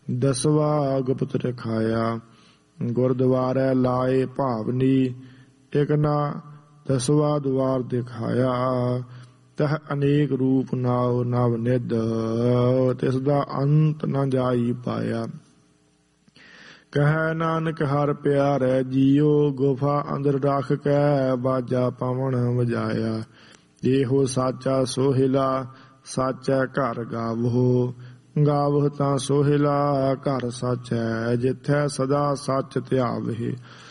ਦਸਵਾ ਗੁਪਤ ਰਖਾਇਆ। ਗੁਰਦੁਆਰੇ ਲਾਏ ਭਾਵਨੀ ਇਕ ਨਾ ਦਸਵਾ ਦੁਆਰ ਦਿਖਾਇਆ। ਤਹ ਅਨੇਕ ਰੂਪ ਨਾਉ ਨਵ ਨਿਧ ਤਿਸ ਦਾ ਅੰਤ ਨ ਜਾਈ ਪਾਇਆ। ਕਹਿ ਨਾਨਕ ਹਰ ਪਿਆਰੈ ਜੀਓ ਗੁਫਾ ਅੰਦਰ ਰੱਖ ਕੇ ਬਾਜਾ ਪਵਨ ਵਜਾਇਆ। ਇਹੋ ਸਾਚਾ ਸੋਹਿਲਾ ਸਾਚੈ ਘਰ ਗਾਵੋ ਗਾਵਹ ਤਾਂ ਸੋਹਿਲਾ ਘਰ ਸਾਚੈ ਜਿਥੈ ਸਦਾ ਸੱਚ ਧਿਆਵਹਿ।